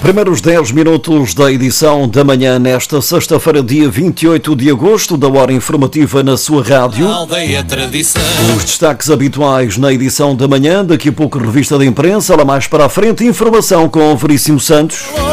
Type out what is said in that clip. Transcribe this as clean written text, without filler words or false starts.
Primeiros 10 minutos da edição da manhã nesta sexta-feira, dia 28 de agosto, da hora informativa na sua rádio. Aldeia Tradição. Os destaques habituais na edição da manhã, daqui a pouco revista de imprensa, lá mais para a frente, informação com o Veríssimo Santos.